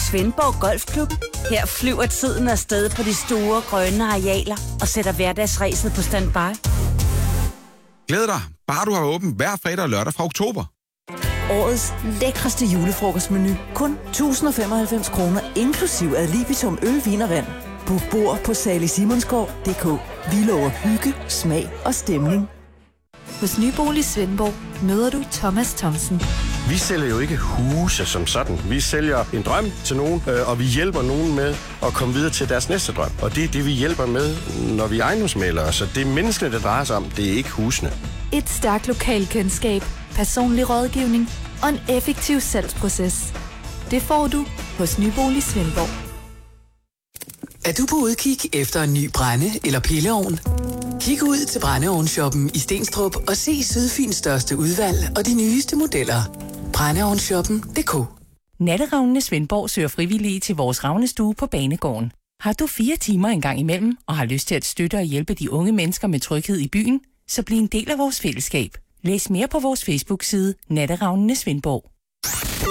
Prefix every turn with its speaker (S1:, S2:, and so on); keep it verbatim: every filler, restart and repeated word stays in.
S1: Svendborg Golfklub. Her flyver tiden afsted på de store grønne arealer og sætter hverdagsræset på standby.
S2: Glæd dig, bare du har åbent hver fredag og lørdag fra oktober.
S3: Årets lækreste julefrokostmenu. Kun tusind og femoghalvfems kroner, inklusiv ad libitum øl, vin og vand. Book bord på salisimonsgaard punktum d k. Vi lover hygge, smag og stemning.
S4: Hos Nybolig Svendborg møder du Thomas Thomsen.
S5: Vi sælger jo ikke huse som sådan. Vi sælger en drøm til nogen, og vi hjælper nogen med at komme videre til deres næste drøm. Og det er det, vi hjælper med, når vi ejendomsmæglere. Så det er menneskene, det drejer sig om. Det er ikke husene.
S4: Et stærkt lokalkendskab, personlig rådgivning og en effektiv salgsproces. Det får du hos Nybolig Svendborg.
S6: Er du på udkig efter en ny brænde- eller pilleovn? Kig ud til brændeovnshoppen i Stenstrup og se Sydfyns største udvalg og de nyeste modeller. brændeovnshoppen punktum d k.
S7: Natteravnene Svendborg søger frivillige til vores ravnestue på Banegården. Har du fire timer en gang imellem og har lyst til at støtte og hjælpe de unge mennesker med tryghed i byen, så bliv en del af vores fællesskab. Læs mere på vores Facebook-side Natteravnene Svendborg.